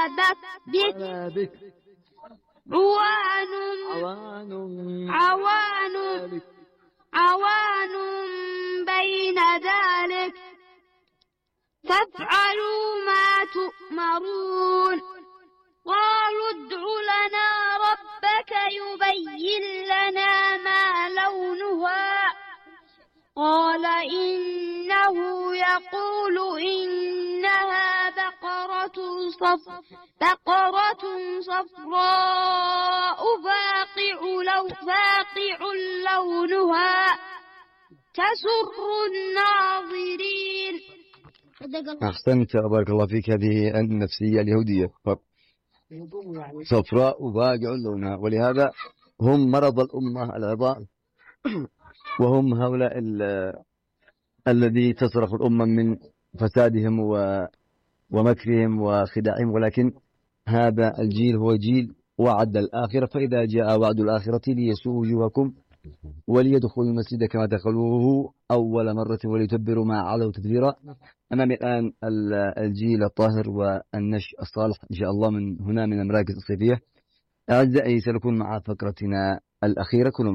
بك عوان بين ذلك فافعلوا ما تؤمرون. قالوا ادع لنا ربك يبين لنا ما لونها قال إنه يقول إنها بقرة صفراء فاقع لونها تسر الناظرين. أحسنت بارك الله فيك. هذه النفسية اليهودية صفراء وفاقع لونها، ولهذا هم مرض الأمة العظام، وهم هؤلاء الذي تصرف الأمة من فسادهم ومكرهم وخداعهم. ولكن هذا الجيل هو جيل وعد الآخرة، فإذا جاء وعد الآخرة ليسوء وجوهكم وليدخلوا المسجد كما دخلوه أول مرة وليتبروا ما علوا تدبيرا. أمامي الآن الجيل الطاهر والنشء الصالح إن شاء الله من هنا من المراكز الصيفية. أعزائي سنكون مع فقرتنا الأخيرة. كلوا